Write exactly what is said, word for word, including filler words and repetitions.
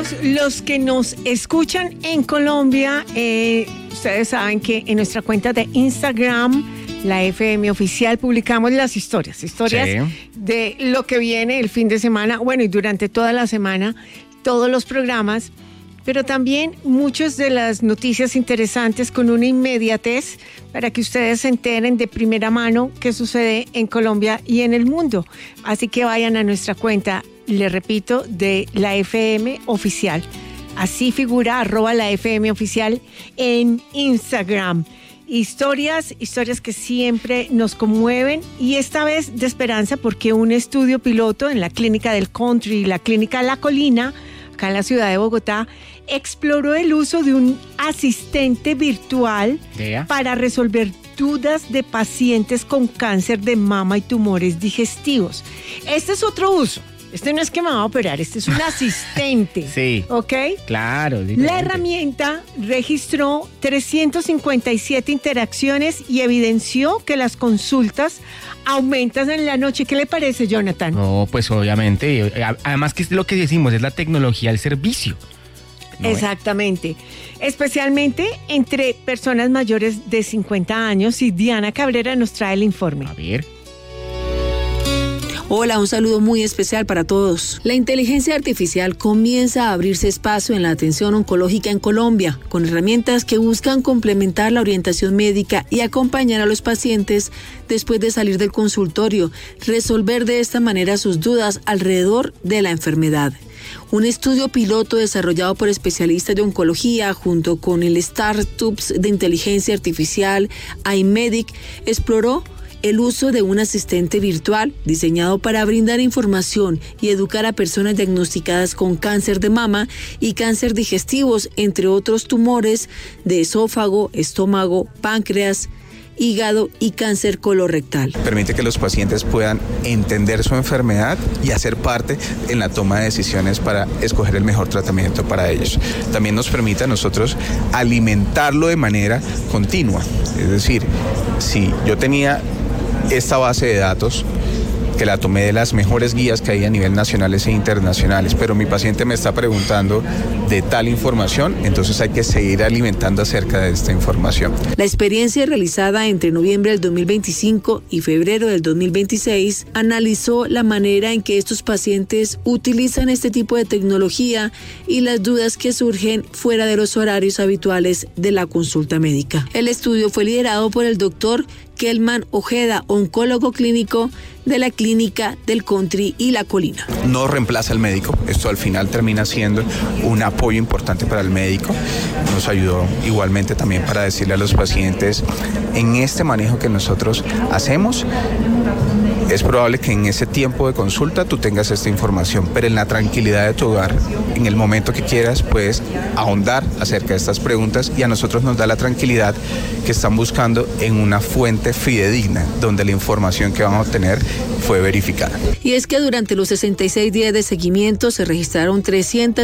todos los que nos escuchan en Colombia, eh, ustedes saben que en nuestra cuenta de Instagram, la F M Oficial, publicamos las historias, historias sí. de lo que viene el fin de semana, bueno, y durante toda la semana, todos los programas, pero también muchas de las noticias interesantes con una inmediatez para que ustedes se enteren de primera mano qué sucede en Colombia y en el mundo. Así que vayan a nuestra cuenta, le repito, de la F M Oficial. Así figura, arroba la F M Oficial en Instagram. Historias, historias que siempre nos conmueven y esta vez de esperanza porque un estudio piloto en la Clínica del Country y la Clínica La Colina, acá en la ciudad de Bogotá, exploró el uso de un asistente virtual ¿Yeah? para resolver dudas de pacientes con cáncer de mama y tumores digestivos. Este es otro uso. Este no es que me va a operar, este es un asistente. Sí. ¿Ok? Claro. La herramienta registró trescientas cincuenta y siete interacciones y evidenció que las consultas aumentan en la noche. ¿Qué le parece, Jonathan? No, pues obviamente. Además que es lo que decimos, es la tecnología al servicio. No, Exactamente. Especialmente entre personas mayores de cincuenta años. Y Diana Cabrera nos trae el informe. A ver. Hola, un saludo muy especial para todos. La inteligencia artificial comienza a abrirse espacio en la atención oncológica en Colombia, con herramientas que buscan complementar la orientación médica y acompañar a los pacientes después de salir del consultorio, resolver de esta manera sus dudas alrededor de la enfermedad. Un estudio piloto desarrollado por especialistas de oncología junto con el Startups de Inteligencia Artificial iMedic exploró el uso de un asistente virtual diseñado para brindar información y educar a personas diagnosticadas con cáncer de mama y cáncer digestivos, entre otros tumores de esófago, estómago, páncreas, hígado y cáncer colorectal. Permite que los pacientes puedan entender su enfermedad y hacer parte en la toma de decisiones para escoger el mejor tratamiento para ellos. También nos permite a nosotros alimentarlo de manera continua. Es decir, si yo tenía esta base de datos, que la tomé de las mejores guías que hay a nivel nacionales e internacionales, pero mi paciente me está preguntando de tal información, entonces hay que seguir alimentando acerca de esta información. La experiencia realizada entre noviembre del dos mil veinticinco y febrero del dos mil veintiséis analizó la manera en que estos pacientes utilizan este tipo de tecnología y las dudas que surgen fuera de los horarios habituales de la consulta médica. El estudio fue liderado por el doctor Kelman Ojeda, oncólogo clínico de la Clínica del Country y La Colina. No reemplaza al médico, esto al final termina siendo un apoyo importante para el médico. Nos ayudó igualmente también para decirle a los pacientes, en este manejo que nosotros hacemos, es probable que en ese tiempo de consulta tú tengas esta información, pero en la tranquilidad de tu hogar, en el momento que quieras, puedes ahondar acerca de estas preguntas y a nosotros nos da la tranquilidad que están buscando en una fuente fidedigna, donde la información que vamos a obtener fue verificada. Y es que durante los sesenta y seis días de seguimiento se registraron trescientas